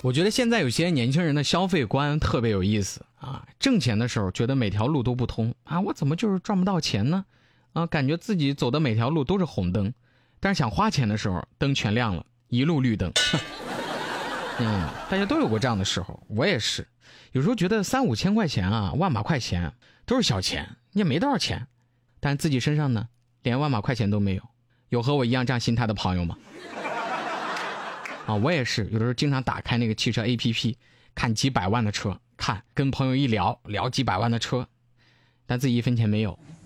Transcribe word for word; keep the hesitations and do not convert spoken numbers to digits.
我觉得现在有些年轻人的消费观特别有意思啊，挣钱的时候觉得每条路都不通啊，我怎么就是赚不到钱呢？啊，感觉自己走的每条路都是红灯，但是想花钱的时候灯全亮了，一路绿灯。嗯，大家都有过这样的时候，我也是。有时候觉得三五千块钱啊，万把块钱都是小钱，也没多少钱，但是自己身上呢，连万把块钱都没有。有和我一样这样心态的朋友吗？啊，我也是，有的时候经常打开那个汽车 A P P， 看几百万的车，看跟朋友一聊聊几百万的车，但自己一分钱没有。